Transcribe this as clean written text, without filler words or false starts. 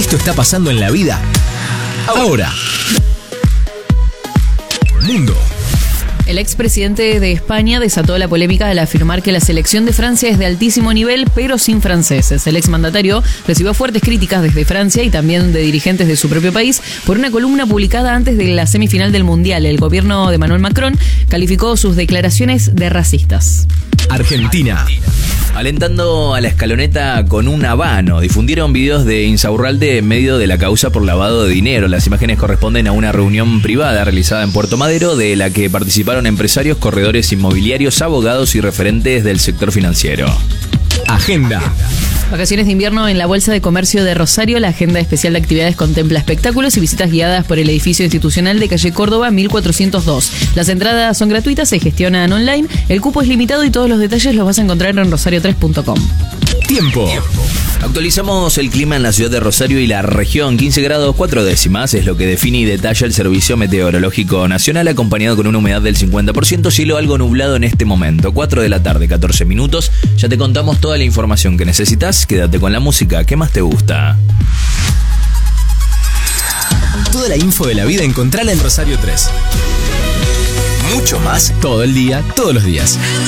Esto está pasando en la vida ahora. Mundo. El expresidente de España desató la polémica al afirmar que la selección de Francia es de altísimo nivel, pero sin franceses. El exmandatario recibió fuertes críticas desde Francia y también de dirigentes de su propio país por una columna publicada antes de la semifinal del Mundial. El gobierno de Emmanuel Macron calificó sus declaraciones de racistas. Argentina. Alentando a la escaloneta con un habano. Difundieron videos de Insaurralde en medio de la causa por lavado de dinero. Las imágenes corresponden a una reunión privada realizada en Puerto Madero, de la que participaron empresarios, corredores inmobiliarios, abogados y referentes del sector financiero. Agenda. Vacaciones de invierno en la Bolsa de Comercio de Rosario. La agenda especial de actividades contempla espectáculos y visitas guiadas por el edificio institucional de calle Córdoba 1402. Las entradas son gratuitas, se gestionan online, el cupo es limitado y todos los detalles los vas a encontrar en rosario3.com. Tiempo. Actualizamos el clima en la ciudad de Rosario y la región. 15 grados 4 décimas es lo que define y detalla el Servicio Meteorológico Nacional, acompañado con una humedad del 50%, cielo algo nublado en este momento. 4 de la tarde, 14 minutos. Ya te contamos toda la información que necesitas. Quédate con la música. ¿Qué más te gusta? Toda la info de la vida encontrala en Rosario 3. Mucho más todo el día, todos los días.